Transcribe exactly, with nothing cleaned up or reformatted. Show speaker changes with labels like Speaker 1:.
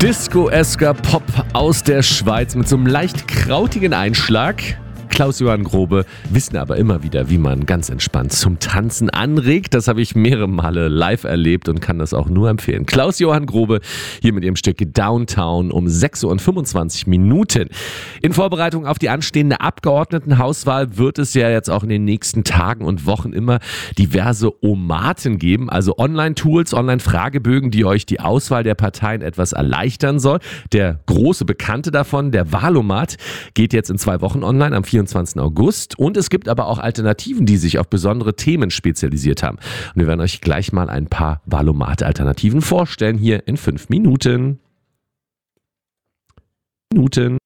Speaker 1: Disco-esker Pop aus der Schweiz mit so einem leicht krautigen Einschlag. Klaus-Johann Grobe wissen aber immer wieder, wie man ganz entspannt zum Tanzen anregt. Das habe ich mehrere Male live erlebt und kann das auch nur empfehlen. Klaus-Johann Grobe hier mit ihrem Stück Downtown um sechs Uhr und fünfundzwanzig Minuten. In Vorbereitung auf die anstehende Abgeordnetenhauswahl wird es ja jetzt auch in den nächsten Tagen und Wochen immer diverse Omaten geben, also Online-Tools, Online-Fragebögen, die euch die Auswahl der Parteien etwas erleichtern soll. Der große Bekannte davon, der Wahlomat, geht jetzt in zwei Wochen online am vierundzwanzigsten August. Und es gibt aber auch Alternativen, die sich auf besondere Themen spezialisiert haben. Und wir werden euch gleich mal ein paar Wahlomat-Alternativen vorstellen, hier in fünf Minuten. Minuten.